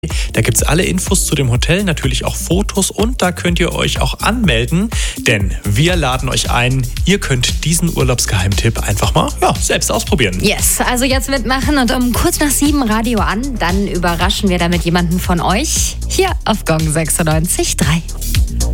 Da gibt es alle Infos zu dem Hotel, natürlich auch Fotos und da könnt ihr euch auch anmelden, denn wir laden euch ein, ihr könnt diesen Urlaubsgeheimtipp einfach mal selbst ausprobieren. Yes, also jetzt mitmachen und um kurz nach 7 Radio an, dann überraschen wir damit jemanden von euch hier auf Gong 96.3.